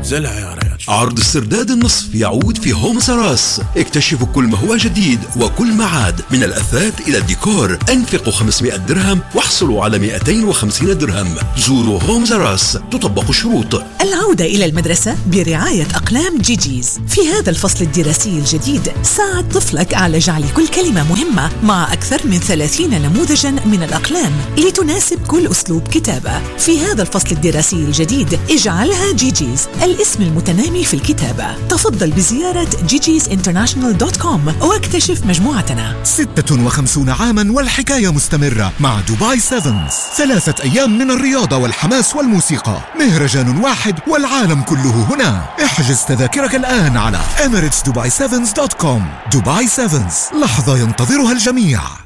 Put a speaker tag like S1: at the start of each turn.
S1: زلها يا ريال.
S2: عرض السرداد النصف يعود في هوم سراس. اكتشفوا كل ما هو جديد وكل ما عاد، من الأثاث إلى الديكور. أنفقوا 500 درهم واحصلوا على 250 درهم. زوروا هوم سراس، تطبق الشروط.
S3: العودة إلى المدرسة برعاية أقلام جيجيز. في هذا الفصل الدراسي الجديد ساعد طفلك على جعل كل كلمة مهمة مع أكثر من 30 نموذجا من الأقلام لتناسب كل أسلوب كتابة. في هذا الفصل الدراسي الجديد اجعلها جيجيز الاسم المتنامي في الكتابة. تفضل بزيارة gigisinternational.com واكتشف مجموعتنا.
S4: 56 عاما والحكاية مستمرة مع دبي سيفنز. 3 أيام من الرياضة والحماس والموسيقى، مهرجان واحد والعالم كله هنا. احجز تذاكرك الآن على emirates dubai7.com. دبي سيفنز، لحظة ينتظرها الجميع.